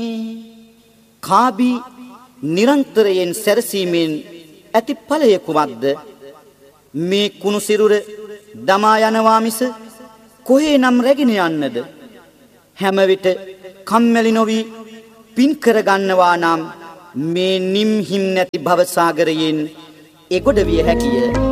කාබි නිරන්තරයෙන් සැරසීමෙන් ඇති ඵලය කුමක්ද? මේ කුණු සිරුර දමා යනවා මිස කොහේ නම් රැගෙන යන්නද? හැම විට කම්මැලි නොවි පින් කර ගන්නවා නම් මේ නිම්හිම් නැති භව සාගරයෙන් එගොඩ විය හැකිය.